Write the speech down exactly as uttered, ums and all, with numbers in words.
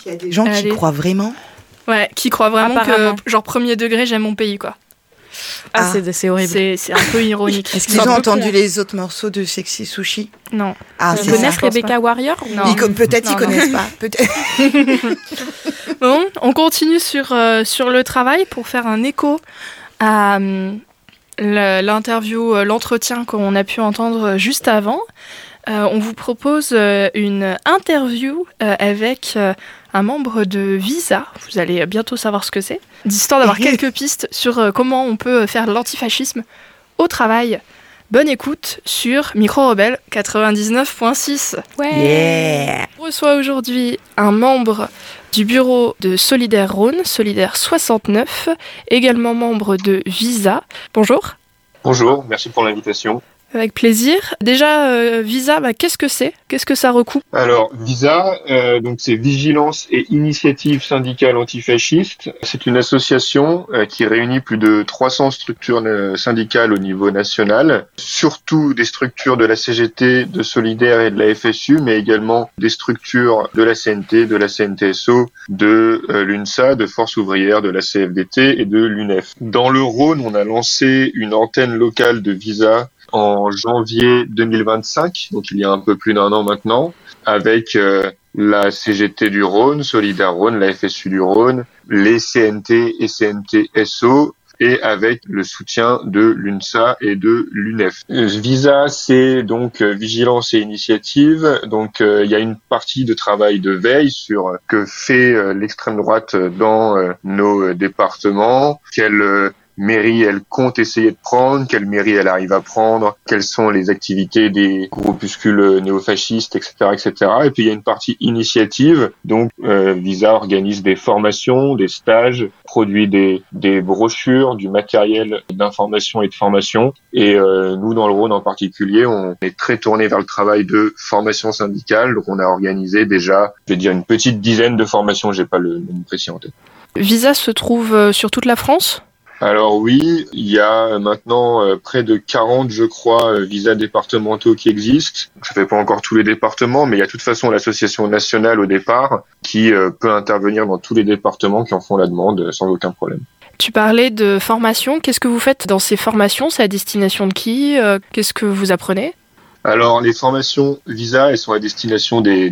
Il y a des gens Allez. qui croient vraiment. Ouais, qui croient vraiment que, genre, premier degré, j'aime mon pays, quoi. Ah, ah c'est, c'est horrible. C'est, c'est un peu ironique. Est-ce qu'ils ont entendu les autres morceaux de Sexy Sushi ? Non. Ah, Ils connaissent Rebecca Warrior ? Non. Ils, peut-être non, ils ne connaissent pas. Peut-être. Bon, on continue sur, euh, sur le travail pour faire un écho à euh, l'interview, l'entretien qu'on a pu entendre juste avant. Euh, on vous propose euh, une interview euh, avec euh, un membre de Visa. Vous allez bientôt savoir ce que c'est. D'histoire d'avoir quelques pistes sur euh, comment on peut faire de l'antifascisme au travail. Bonne écoute sur Micro Rebelle quatre-vingt-dix-neuf virgule six. Ouais. Yeah. On reçoit aujourd'hui un membre du bureau de Solidaire Rhône, Solidaire soixante-neuf, également membre de Visa. Bonjour. Bonjour, merci pour l'invitation. Avec plaisir. Déjà, euh, Visa, bah, qu'est-ce que c'est ? Qu'est-ce que ça recoupe ? Alors, Visa, euh, donc c'est Vigilance et Initiative Syndicale Antifasciste. C'est une association euh, qui réunit plus de trois cents structures euh, syndicales au niveau national, surtout des structures de la C G T, de Solidaire et de la F S U, mais également des structures de la C N T, de la C N T S O, de euh, l'UNSA, de Force ouvrière, de la C F D T et de l'U N E F. Dans le Rhône, on a lancé une antenne locale de Visa en janvier deux mille vingt-cinq, donc il y a un peu plus d'un an maintenant, avec euh, la C G T du Rhône, Solidaire Rhône, la F S U du Rhône, les C N T et C N T S O, et avec le soutien de l'UNSA et de l'U N E F. Visa, c'est donc euh, vigilance et initiative. Donc euh, il y a une partie de travail de veille sur euh, que fait euh, l'extrême droite dans euh, nos euh, départements, quelle euh, mairie elle compte essayer de prendre, quelle mairie elle arrive à prendre, quelles sont les activités des groupuscules néofascistes, et cetera, et cetera. Et puis il y a une partie initiative, donc euh, Visa organise des formations, des stages, produit des, des brochures, du matériel d'information et de formation. Et euh, nous, dans le Rhône en particulier, on est très tourné vers le travail de formation syndicale. Donc on a organisé déjà, je vais dire, une petite dizaine de formations, j'ai pas le nom précis en tête. Visa se trouve sur toute la France ? Alors oui, il y a maintenant euh, près de quarante, je crois, euh, visas départementaux qui existent. Je ne fais pas encore tous les départements, mais il y a de toute façon l'association nationale au départ qui euh, peut intervenir dans tous les départements qui en font la demande euh, sans aucun problème. Tu parlais de formation. Qu'est-ce que vous faites dans ces formations ? C'est à destination de qui ? euh, Qu'est-ce que vous apprenez ? Alors, les formations Visa, elles sont à destination des,